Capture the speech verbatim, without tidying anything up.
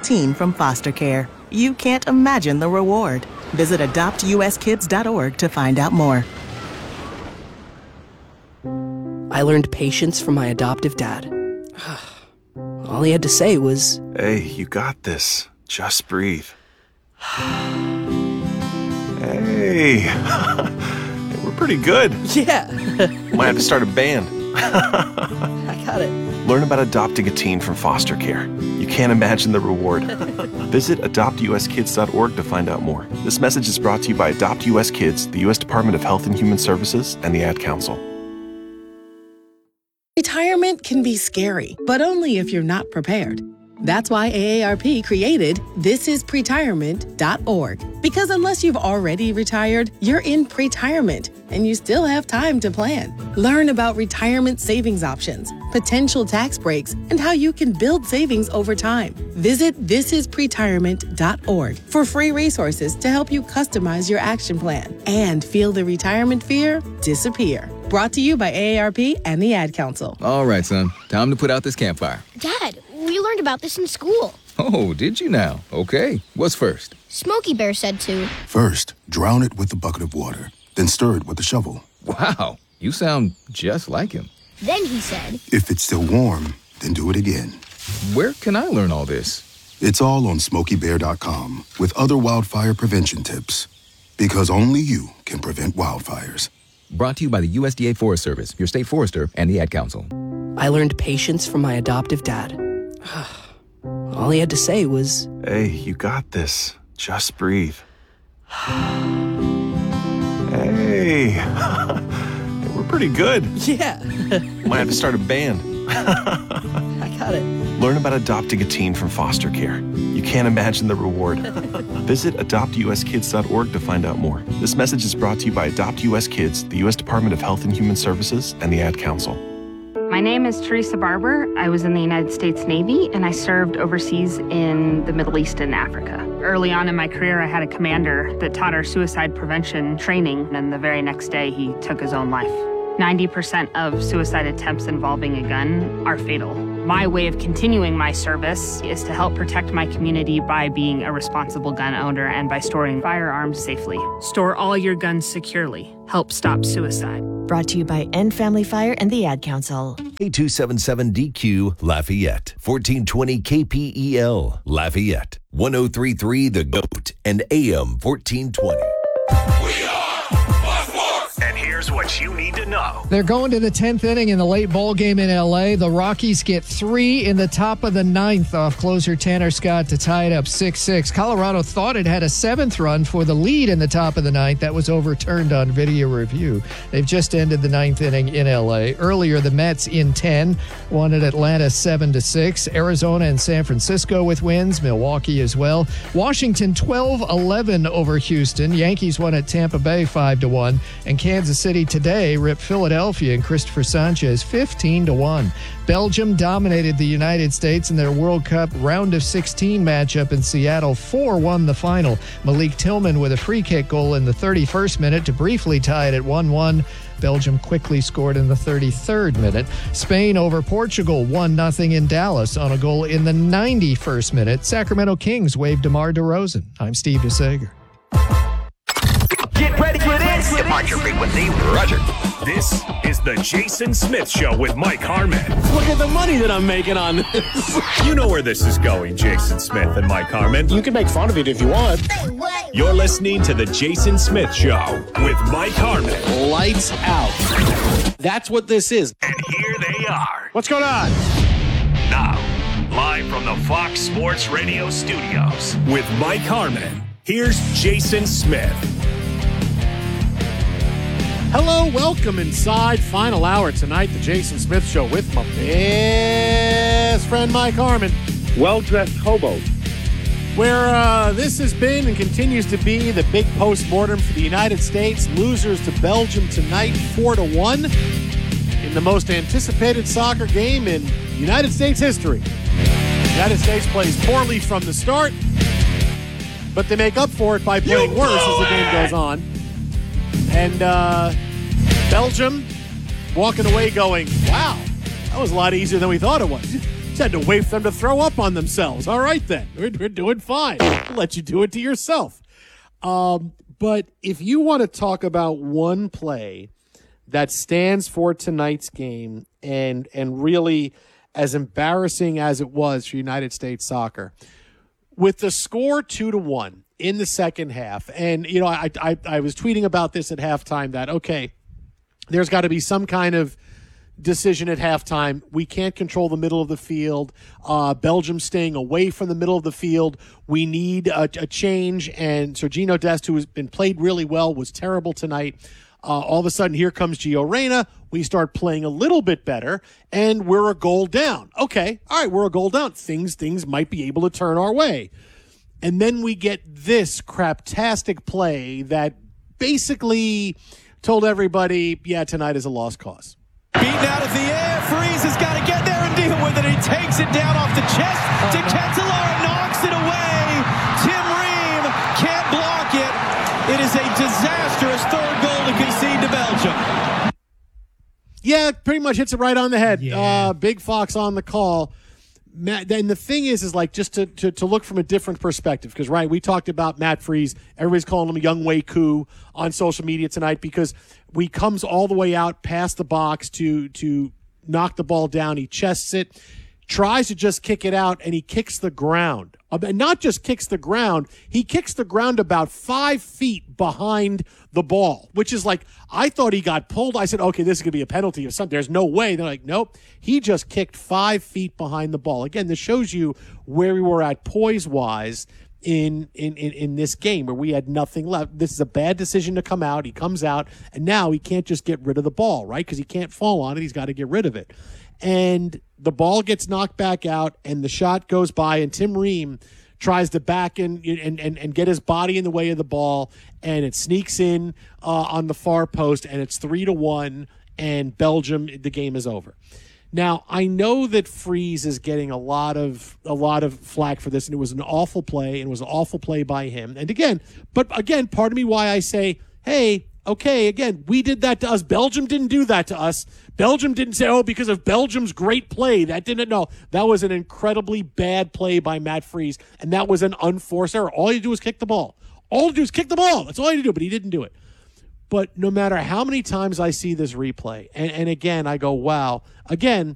teen from foster care. You can't imagine the reward. Visit adopt u s kids dot org to find out more. I learned patience from my adoptive dad. All he had to say was, "Hey, you got this. Just breathe." Hey, we're pretty good. Yeah. Might have to start a band. I got it. Learn about adopting a teen from foster care. You can't imagine the reward. Visit adopt u s kids dot org to find out more. This message is brought to you by Adopt U S Kids, the U S Department of Health and Human Services, and the Ad Council. Retirement can be scary, but only if you're not prepared. That's why A A R P created this is pretirement dot org. Because unless you've already retired, you're in pretirement, and you still have time to plan. Learn about retirement savings options, potential tax breaks, and how you can build savings over time. Visit this is pretirement dot org for free resources to help you customize your action plan and feel the retirement fear disappear. Brought to you by A A R P and the Ad Council. All right, son. Time to put out this campfire. Dad, we learned about this in school. Oh, did you now? Okay. What's first? Smokey Bear said to. First, drown it with a bucket of water, then stir it with a shovel. Wow, you sound just like him. Then he said. If it's still warm, then do it again. Where can I learn all this? It's all on smokey bear dot com with other wildfire prevention tips. Because only you can prevent wildfires. Brought to you by the U S D A Forest Service, your state forester, and the Ad Council. I learned patience from my adoptive dad. All he had to say was, "Hey, you got this. Just breathe." Hey, we're pretty good. Yeah. Might have to start a band. I got it. Learn about adopting a teen from foster care. You can't imagine the reward. Visit adopt u s kids dot org to find out more. This message is brought to you by Adopt U S Kids, the U S Department of Health and Human Services, and the Ad Council. My name is Teresa Barber. I was in the United States Navy, and I served overseas in the Middle East and Africa. Early on in my career, I had a commander that taught our suicide prevention training, and the very next day, he took his own life. ninety percent of suicide attempts involving a gun are fatal. My way of continuing my service is to help protect my community by being a responsible gun owner and by storing firearms safely. Store all your guns securely. Help stop suicide. Brought to you by End Family Fire and the Ad Council. A two seventy-seven D Q Lafayette, fourteen twenty K P E L Lafayette, one oh three point three The Goat, and A M fourteen twenty. We are And here's what you need to know. They're going to the tenth inning in the late ball game in L A. The Rockies get three in the top of the ninth off closer Tanner Scott to tie it up six six. Colorado thought it had a seventh run for the lead in the top of the ninth. That was overturned on video review. They've just ended the ninth inning in L A. Earlier, the Mets in ten won at Atlanta seven to six. Arizona and San Francisco with wins. Milwaukee as well. Washington twelve eleven over Houston. Yankees won at Tampa Bay five to one. And Kansas City today ripped Philadelphia and Christopher Sanchez fifteen to one. Belgium dominated the United States in their World Cup round of sixteen matchup in Seattle. four one the final. Malik Tillman with a free kick goal in the thirty-first minute to briefly tie it at one one. Belgium quickly scored in the thirty-third minute. Spain over Portugal one nothing in Dallas on a goal in the ninety-first minute. Sacramento Kings waved DeMar DeRozan. I'm Steve DeSager. Get ready for this. Departure frequency, Roger. This is the Jason Smith Show with Mike Harmon. Look at the money that I'm making on this. You know where this is going, Jason Smith and Mike Harmon. You can make fun of it if you want. You're listening to the Jason Smith Show with Mike Harmon. Lights out. That's what this is. And here they are. What's going on? Now, live from the Fox Sports Radio studios with Mike Harmon. Here's Jason Smith. Hello, welcome inside. Final hour tonight, the Jason Smith Show with my best friend Mike Harmon. Well-dressed hobo. Where uh, this has been and continues to be the big post-mortem for the United States. Losers to Belgium tonight, four to one, in the most anticipated soccer game in United States history. The United States plays poorly from the start, but they make up for it by playing worse as the game goes on. And uh, Belgium walking away going, wow, that was a lot easier than we thought it was. Just had to wait for them to throw up on themselves. All right, then. We're, we're doing fine. We'll let you do it to yourself. Um, but if you want to talk about one play that stands for tonight's game and and really as embarrassing as it was for United States soccer, with the score two to one in the second half, and you know, I I, I was tweeting about this at halftime that okay, there's got to be some kind of decision at halftime. We can't control the middle of the field. Uh, Belgium staying away from the middle of the field. We need a, a change. And Sergiño Dest, who has been played really well, was terrible tonight. Uh, all of a sudden, here comes Gio Reyna. We start playing a little bit better, and we're a goal down. Okay, all right, we're a goal down. Things things might be able to turn our way. And then we get this craptastic play that basically told everybody, yeah, tonight is a lost cause. Beaten out of the air. Freeze has got to get there and deal with it. He takes it down off the chest to Ketelaere, knocks it away. Tim Ream can't block it. It is a disastrous third goal to concede to Belgium. Yeah, pretty much hits it right on the head. Yeah. Uh, Big Fox on the call. Matt, and the thing is, is like just to, to, to look from a different perspective, because, right, we talked about Matt Freese. Everybody's calling him Young Wei Koo on social media tonight because he comes all the way out past the box to to knock the ball down. He chests it, tries to just kick it out, and he kicks the ground. And not just kicks the ground, he kicks the ground about five feet behind the ball, which is like, I thought he got pulled. I said, okay, this is going to be a penalty or something. There's no way. They're like, nope. He just kicked five feet behind the ball. Again, this shows you where we were at poise-wise in, in, in, in this game where we had nothing left. This is a bad decision to come out. He comes out, and now he can't just get rid of the ball, right? Because he can't fall on it. He's got to get rid of it. And the ball gets knocked back out, and the shot goes by, and Tim Ream tries to back in and, and, and get his body in the way of the ball, and it sneaks in uh, on the far post, and it's three to one, and Belgium, the game is over. Now, I know that Freese is getting a lot of a lot of flack for this, and it was an awful play, and it was an awful play by him. And again, but again, part of me why I say, hey, okay, again, we did that to us. Belgium didn't do that to us. Belgium didn't say, oh, because of Belgium's great play. That didn't, no. That was an incredibly bad play by Matt Freese, and that was an unforced error. All you do is kick the ball. All you do is kick the ball. That's all you do, but he didn't do it. But no matter how many times I see this replay, and, and again, I go, wow. Again,